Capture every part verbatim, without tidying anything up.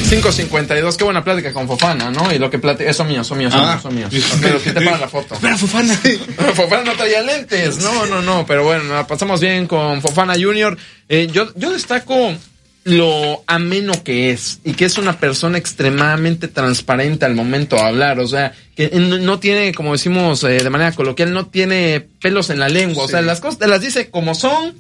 cinco cincuenta y dos, qué buena plática con Fofana, ¿no? Y lo que platica, eso mío, son míos, son ah, míos, son míos. Pero que te para la foto. Espera, Fofana. Fofana no traía lentes, no, no, no, pero bueno, la pasamos bien con Fofana Junior. Eh, yo, yo destaco lo ameno que es y que es una persona extremadamente transparente al momento de hablar, o sea, que no, no tiene, como decimos eh, de manera coloquial, no tiene pelos en la lengua, sí. O sea, las cosas te las dice como son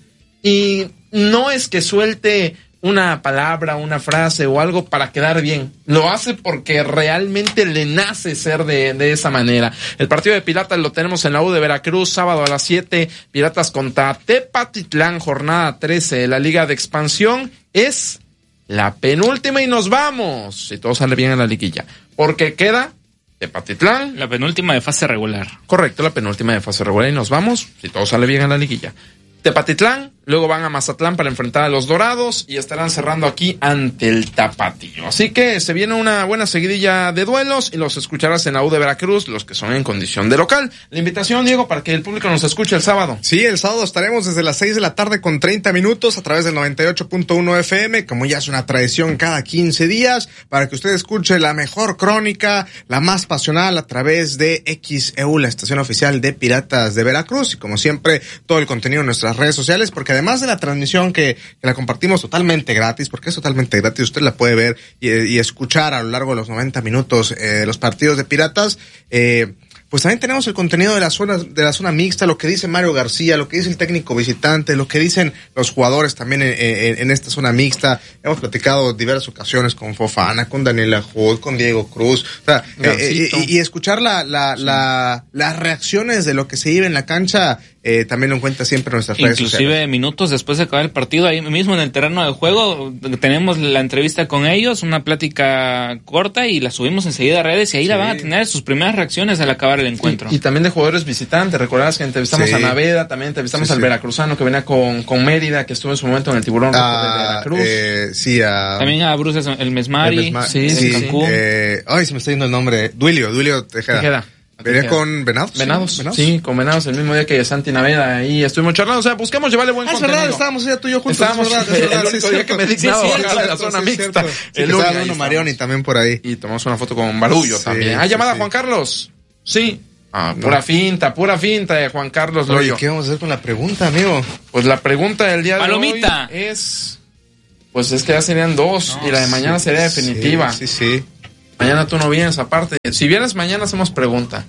y no es que suelte una palabra, una frase o algo para quedar bien. Lo hace porque realmente le nace ser de, de esa manera. El partido de Piratas lo tenemos en la U de Veracruz, sábado a las siete. Piratas contra Tepatitlán, jornada trece de la Liga de Expansión. Es la penúltima y nos vamos, si todo sale bien en la liguilla. Porque queda Tepatitlán. La penúltima de fase regular. Correcto, la penúltima de fase regular y nos vamos, si todo sale bien en la liguilla. Tepatitlán, luego van a Mazatlán para enfrentar a los Dorados y estarán cerrando aquí ante el Tapatío. Así que se viene una buena seguidilla de duelos y los escucharás en la U de Veracruz, los que son en condición de local. La invitación, Diego, para que el público nos escuche el sábado. Sí, el sábado estaremos desde las seis de la tarde con treinta minutos a través del noventa y ocho punto uno F M, como ya es una tradición cada quince días, para que usted escuche la mejor crónica, la más pasional a través de X E U, la estación oficial de Piratas de Veracruz, y como siempre, todo el contenido en nuestras redes sociales, porque además de la transmisión que, que la compartimos totalmente gratis, porque es totalmente gratis, usted la puede ver y, y escuchar a lo largo de los noventa minutos eh, los partidos de Piratas, eh, pues también tenemos el contenido de la zona, de la zona mixta, lo que dice Mario García, lo que dice el técnico visitante, lo que dicen los jugadores también en, en, en esta zona mixta. Hemos platicado diversas ocasiones con Fofana, con Daniela Hood, con Diego Cruz, o sea, eh, y, y escuchar la, la, sí. la, las reacciones de lo que se vive en la cancha, eh, también lo encuentra siempre en nuestras redes sociales. Inclusive minutos después de acabar el partido, ahí mismo en el terreno de juego, tenemos la entrevista con ellos, una plática corta y la subimos enseguida a redes y ahí sí. la van a tener sus primeras reacciones al acabar el encuentro. Y, y también de jugadores visitantes, recordarás que entrevistamos sí. a Naveda, también entrevistamos sí, al sí. veracruzano que venía con, con Mérida, que estuvo en su momento en el Tiburón ah, de Veracruz. Eh, sí, a... También a Bruce el Mesmari, el Mesma... sí, sí, sí, Cancún. Eh, ay, se me está yendo el nombre. Duilio, Duilio Tejeda. Tejeda. ¿Venía con Venados? Venados, sí, Venados. Sí, con Venados, el mismo día que Santi Naveda, ahí estuvimos charlando, o sea, buscamos llevarle buen ah, contenido. Es verdad, estábamos ya tú y yo juntos. Estábamos es verdad, es verdad, el único sí, día que me he dignado sí, bajar de la zona sí, mixta. Sí, el lunes Bruno Marioni también por ahí. Y tomamos una foto con Barullo sí, también. ¿Ha sí, llamado sí. a Juan Carlos? Sí. Ah, pura no. finta, pura finta de Juan Carlos Loyo. Oye, ¿qué vamos a hacer con la pregunta, amigo? Pues la pregunta del día Palomita. de hoy es... Pues es que ya serían dos no, y la de mañana sí, sería definitiva. Sí, sí, sí. Mañana tú no vienes, aparte. Si vienes mañana hacemos pregunta.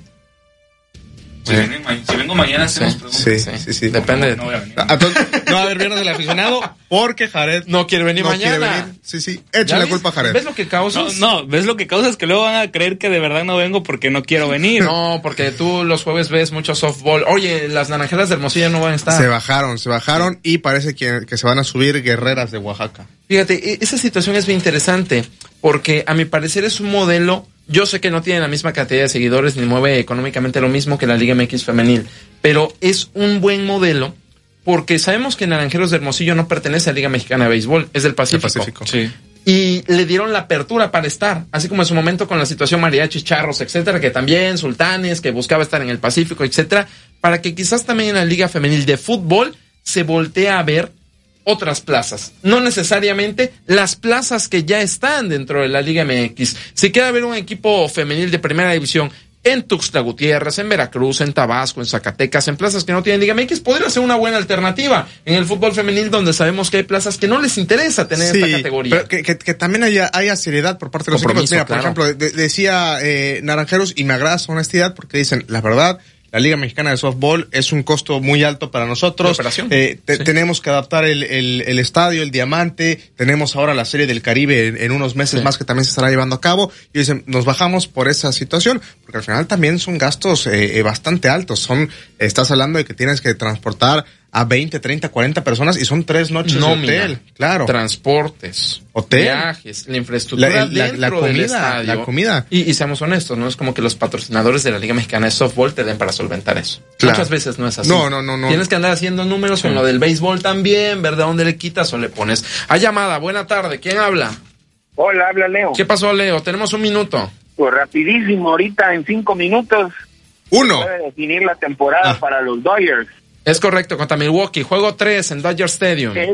Si, sí. vengo, si vengo mañana hacemos sí, preguntas. Sí, sí, sí. sí. Depende. No, no voy a venir. Entonces, no va a haber viernes del aficionado porque Jared no quiere venir no mañana. Quiere venir. Sí, sí. Échale la culpa a Jared. ¿Ves lo que causas? No, no, ves lo que causas que luego van a creer que de verdad no vengo porque no quiero venir. No, porque tú los jueves ves mucho softball. Oye, las naranjeras de Hermosillo no van a estar. Se bajaron, se bajaron sí. y parece que, que se van a subir guerreras de Oaxaca. Fíjate, esa situación es bien interesante porque a mi parecer es un modelo. Yo sé que no tiene la misma cantidad de seguidores ni mueve económicamente lo mismo que la Liga M X femenil, pero es un buen modelo porque sabemos que Naranjeros de Hermosillo no pertenece a la Liga Mexicana de Béisbol, es del Pacífico. El Pacífico. Sí. Y le dieron la apertura para estar, así como en su momento con la situación mariachis, charros, etcétera, que también Sultanes, que buscaba estar en el Pacífico, etcétera, para que quizás también en la Liga Femenil de Fútbol se voltee a ver otras plazas, no necesariamente las plazas que ya están dentro de la Liga M X. Si quiere haber un equipo femenil de primera división en Tuxtla Gutiérrez, en Veracruz, en Tabasco, en Zacatecas, en plazas que no tienen Liga M X, podría ser una buena alternativa en el fútbol femenil, donde sabemos que hay plazas que no les interesa tener sí, esta categoría. Pero que, que, que también haya, haya seriedad por parte de los equipos. Mira, claro. por ejemplo, de, decía eh, Naranjeros, y me agrada su honestidad, porque dicen, la verdad, la Liga Mexicana de Softball es un costo muy alto para nosotros. Eh, te, sí. Tenemos que adaptar el, el, el estadio, el diamante. Tenemos ahora la Serie del Caribe en, en unos meses sí. más que también se estará llevando a cabo. Y dicen, nos bajamos por esa situación, porque al final también son gastos eh, eh, bastante altos. Son, estás hablando de que tienes que transportar a veinte, treinta, cuarenta personas y son tres noches Nómina, de hotel. Claro. Transportes, hotel, viajes, la infraestructura la, la, la comida, del estadio. La comida. Y, y seamos honestos, no es como que los patrocinadores de la Liga Mexicana de Softball te den para solventar eso. Claro. Muchas veces no es así. No, no, no, no. Tienes que andar haciendo números con sí. lo del béisbol también, ¿verdad? ¿Dónde le quitas o le pones? Hay llamada, buena tarde, ¿quién habla? Hola, habla Leo. ¿Qué pasó, Leo? Tenemos un minuto. Pues rapidísimo, ahorita en cinco minutos. Uno. Puede definir la temporada ah. para los Dodgers. Es correcto, contra Milwaukee. Juego tres en Dodger Stadium. Es,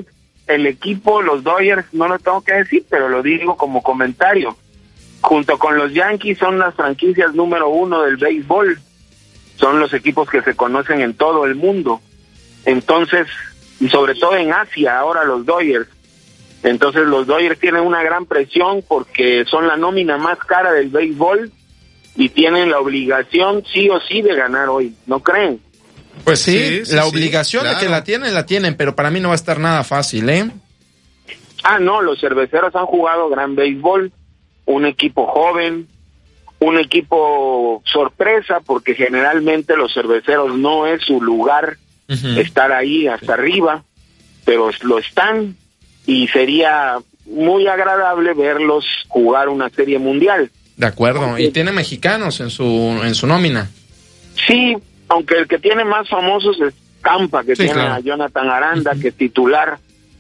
el equipo, los Dodgers, no lo tengo que decir, pero lo digo como comentario. Junto con los Yankees son las franquicias número uno del béisbol. Son los equipos que se conocen en todo el mundo. Entonces, y sobre todo en Asia, ahora los Dodgers. Entonces los Dodgers tienen una gran presión porque son la nómina más cara del béisbol y tienen la obligación sí o sí de ganar hoy, ¿no creen? Pues sí, Sí, sí, la sí, obligación claro. de que la tienen, la tienen, pero para mí no va a estar nada fácil, ¿eh? Ah, no, los cerveceros han jugado gran béisbol, un equipo joven, un equipo sorpresa, porque generalmente los cerveceros no es su lugar Uh-huh. estar ahí hasta arriba, pero lo están, y sería muy agradable verlos jugar una serie mundial. De acuerdo, Okay. y tiene mexicanos en su en su nómina. Sí, aunque el que tiene más famosos es Tampa, que Sí, tiene claro. a Jonathan Aranda, que es titular.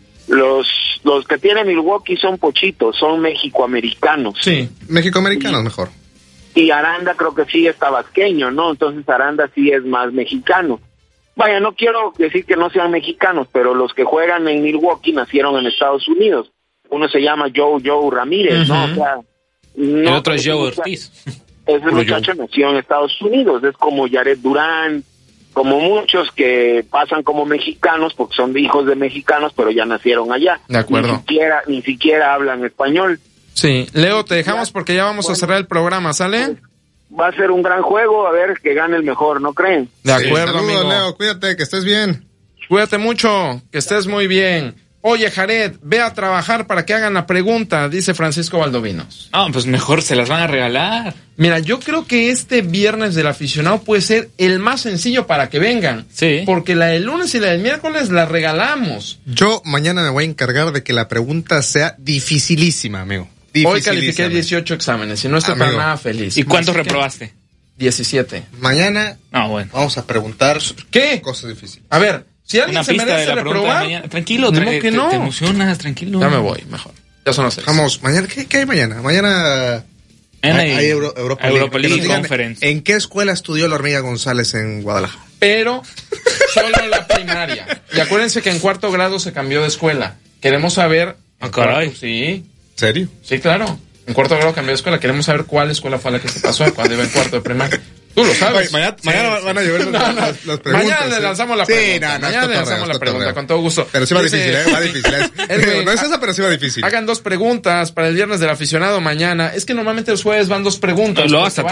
Los los que tiene Milwaukee son pochitos, son mexicoamericanos. Sí. México-americanos mejor. Y Aranda creo que sí es tabasqueño, ¿no? Entonces Aranda sí es más mexicano. Vaya, no quiero decir que no sean mexicanos, pero los que juegan en Milwaukee nacieron en Estados Unidos. Uno se llama Joe Joe Ramírez, ¿no? Ujú. O sea, El no, otro es ese Joe mucha- Ortiz. Ese Puro muchacho nació en Estados Unidos, es como Jared Durán, como muchos que pasan como mexicanos porque son de hijos de mexicanos, pero ya nacieron allá. De acuerdo. Ni siquiera, ni siquiera hablan español. Sí, Leo, te dejamos porque ya vamos a Bueno. cerrar el programa, ¿sale? Va a ser un gran juego, a ver que gane el mejor, ¿no creen? De acuerdo, Saludos, amigo. Leo, cuídate, que estés bien. Cuídate mucho, que estés muy bien. Oye, Jared, ve a trabajar para que hagan la pregunta, dice Francisco Valdovinos. No, pues mejor se las van a regalar. Mira, yo creo que este viernes del aficionado puede ser el más sencillo para que vengan. Sí. Porque la del lunes y la del miércoles la regalamos. Yo mañana me voy a encargar de que la pregunta sea dificilísima, amigo. Hoy califiqué Dificilísima. dieciocho exámenes y no estoy Amigo. para nada feliz. ¿Y cuántos Así que reprobaste? diecisiete. Mañana No, bueno. vamos a preguntar ¿Qué? cosas difíciles. A ver, si alguien Una se pista de merece la pregunta de reprobar, mañana. Tranquilo, ni tra- modo te, que no. te emocionas, tranquilo. Ya me voy, mejor. Ya son las seis. Vamos, mañana, ¿qué, qué hay mañana? Mañana En hay, el- hay Euro- Europa, Europa Que nos League digan Conference. ¿En qué escuela estudió la hormiga González en Guadalajara? Pero solo la primaria. Y acuérdense que en cuarto grado se cambió de escuela. Queremos saber... Ah, caray. cuarto- Sí, ¿Serio? sí, claro. En cuarto grado cambió de escuela. Queremos saber cuál escuela fue la que se pasó cuando iba en cuarto de primaria. Tú lo sabes. Oye, mañana, mañana van a llevar las, No, no. las- las preguntas. Mañana le ¿eh? lanzamos la Sí, pregunta. no, no, Mañana es le lanzamos cotorreo, la es pregunta, cotorreo. con todo gusto. Pero sí va Dice- difícil, ¿eh? Va difícil. ¿eh? Edwin, No es esa, pero sí va difícil. Hagan dos preguntas para el viernes del aficionado mañana. Es que normalmente los jueves van dos preguntas. Luego porque hasta